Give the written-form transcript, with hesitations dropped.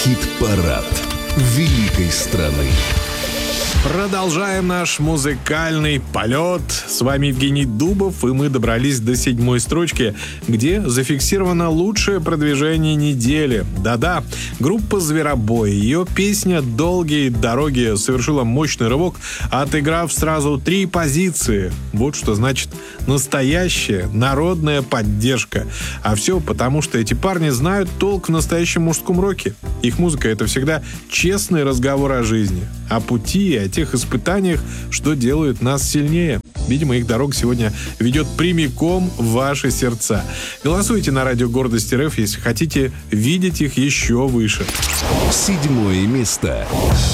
Хит-парад великой страны. Продолжаем наш музыкальный полет. С вами Евгений Дубов, и мы добрались до 7-й строчки, где зафиксировано лучшее продвижение недели. Да-да, группа «Зверобой». Ее песня «Долгие дороги» совершила мощный рывок, отыграв сразу 3 позиции. Вот что значит настоящая народная поддержка. А все потому, что эти парни знают толк в настоящем мужском роке. Их музыка — это всегда честный разговор о жизни, о пути и о тех испытаниях, что делают нас сильнее. Видимо, их дорога сегодня ведет прямиком в ваши сердца. Голосуйте на радио Гордость РФ, если хотите видеть их еще выше. 7-е место.